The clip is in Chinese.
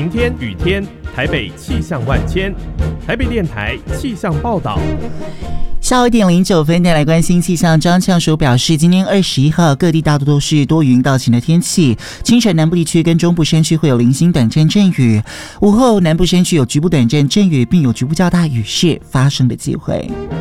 晴天、雨天，台北气象万千。台北电台气象报道。 下午1:09带来关心气象。张呛署表示，今天21号各地大多都是多云到晴的天气，清晨南部地区跟中部山区会有零星短暂阵雨，午后南部山区有局部短暂阵雨，并有局部较大雨势发生的机会。